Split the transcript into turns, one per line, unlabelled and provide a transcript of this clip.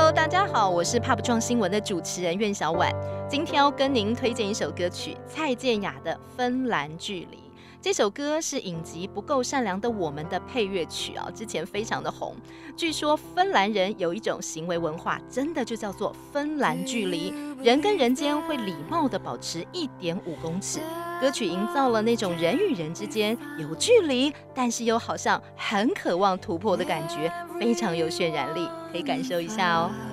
Hello， 大家好，我是 Pop 创新闻的主持人苑小婉。今天要跟您推荐一首歌曲，蔡健雅的《芬兰距离》。这首歌是影集《不够善良的我们》的配乐曲啊，之前非常的红。据说芬兰人有一种行为文化，真的就叫做芬兰距离，人跟人间会礼貌的保持1.5公尺。歌曲营造了那种人与人之间有距离，但是又好像很渴望突破的感觉，非常有渲染力，可以感受一下哦。